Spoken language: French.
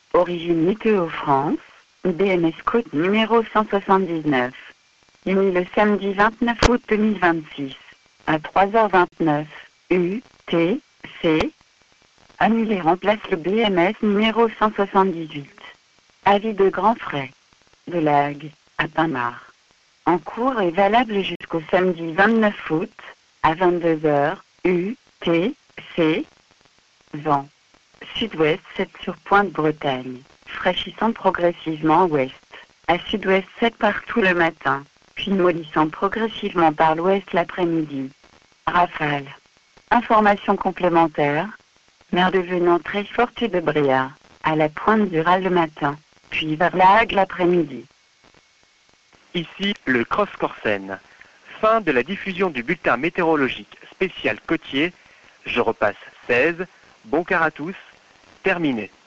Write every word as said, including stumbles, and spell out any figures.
Origine Météo France, B M S Côte numéro cent soixante-dix-neuf. Émis le samedi vingt-neuf août deux mille vingt-six, à trois heures vingt-neuf, U, T, C. Annulé remplace le B M S numéro cent soixante-dix-huit. Avis de Grand Frais. De Lague, à Pinmar. En cours et valable jusqu'au samedi vingt-neuf août, à vingt-deux heures, U, T, C. Vent. Sud-ouest sept sur Pointe-Bretagne, fraîchissant progressivement ouest. À sud-ouest sept partout le matin, puis mollissant progressivement par l'ouest l'après-midi. Rafale. Information complémentaire. Mer devenant très forte de Bréa, à la Pointe du Ral le matin, puis vers la Hague l'après-midi. Ici le Cross Corsen. Fin de la diffusion du bulletin météorologique spécial côtier. Je repasse seize. Bon quart à tous. Terminé.